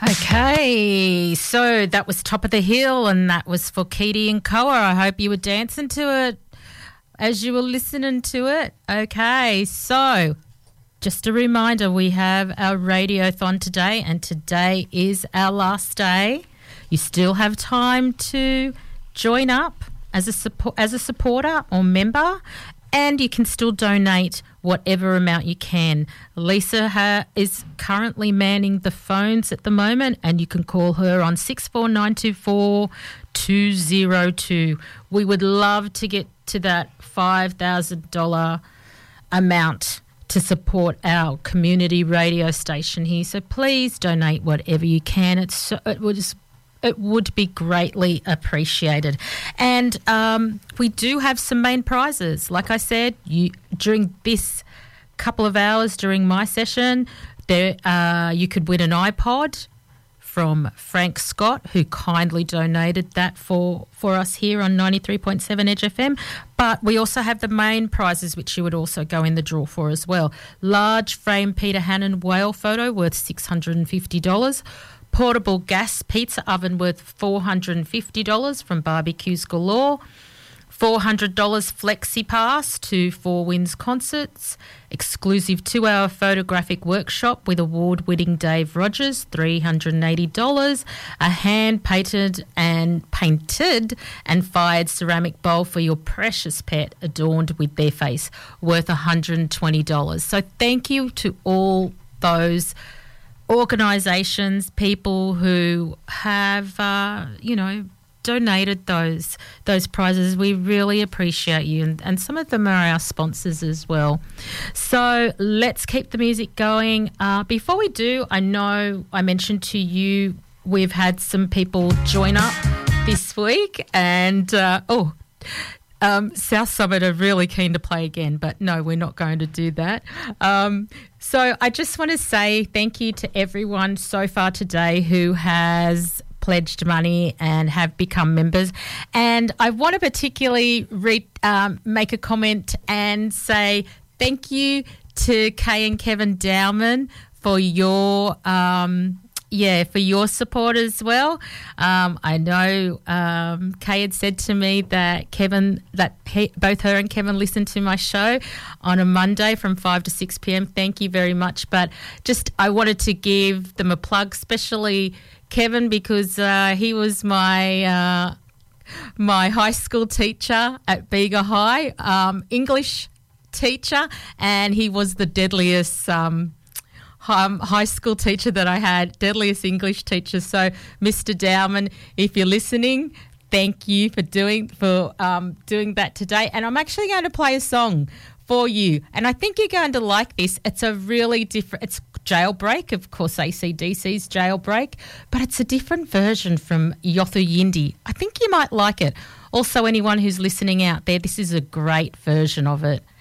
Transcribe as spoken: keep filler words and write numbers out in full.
Okay, so that was Top of the Hill and that was for Keedy and Koa. I hope you were dancing to it as you were listening to it. Okay, so just a reminder, we have our radiothon today and today is our last day. You still have time to join up as a support, as a supporter or member, and you can still donate whatever amount you can. Lisa ha- is currently manning the phones at the moment, and you can call her on six four nine two four two zero two. We would love to get to that five thousand dollars amount to support our community radio station here. So please donate whatever you can. It's so, it would it would be greatly appreciated. And um, we do have some main prizes. Like I said, you during this couple of hours during my session, there uh, you could win an iPod from Frank Scott, who kindly donated that for, for us here on ninety-three point seven Edge F M. But we also have the main prizes, which you would also go in the draw for as well. Large frame Peter Hannon whale photo worth six hundred fifty dollars. Portable gas pizza oven worth four hundred fifty dollars from Barbecues Galore. four hundred dollars Flexi Pass to Four Winds Concerts. Exclusive two-hour photographic workshop with award-winning Dave Rogers, three hundred eighty dollars. A hand-painted and painted and fired ceramic bowl for your precious pet adorned with their face, worth one hundred twenty dollars. So thank you to all those organisations, people who have, uh, you know, donated those those prizes. We really appreciate you, and, and some of them are our sponsors as well. So let's keep the music going. Uh, before we do, I know I mentioned to you we've had some people join up this week, and uh, oh um, South Summit are really keen to play again, but no, we're not going to do that. Um, so I just want to say thank you to everyone so far today who has pledged money and have become members. And I want to particularly re- um, make a comment and say thank you to Kay and Kevin Dowman for your um, yeah for your support as well. Um, I know um, Kay had said to me that Kevin that he, both her and Kevin listened to my show on a Monday from five to six p.m. Thank you very much. But just I wanted to give them a plug, especially Kevin, because uh, he was my uh, my high school teacher at Bega High, um, English teacher, and he was the deadliest um, um, high school teacher that I had, deadliest English teacher. So, Mister Dowman, if you're listening, thank you for doing for um, doing that today. And I'm actually going to play a song for you, and I think you're going to like this. It's a really different. It's Jailbreak, of course, A C D C's Jailbreak, but it's a different version from Yothu Yindi. I think you might like it. Also, anyone who's listening out there, this is a great version of it.